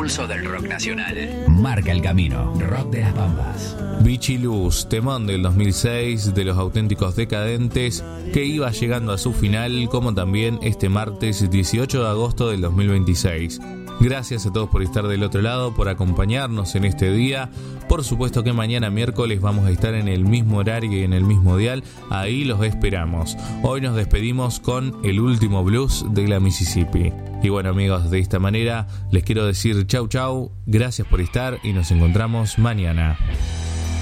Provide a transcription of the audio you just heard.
pulso del rock nacional. Marca el camino. Rock de las Pampas. Vichy Luz, temón del 2006 de Los Auténticos Decadentes, que iba llegando a su final, como también este martes 18 de agosto del 2026. Gracias a todos por estar del otro lado, por acompañarnos en este día. Por supuesto que mañana miércoles vamos a estar en el mismo horario y en el mismo dial. Ahí los esperamos. Hoy nos despedimos con el último blues de la Mississippi. Y bueno, amigos, de esta manera les quiero decir chau chau, gracias por estar y nos encontramos mañana.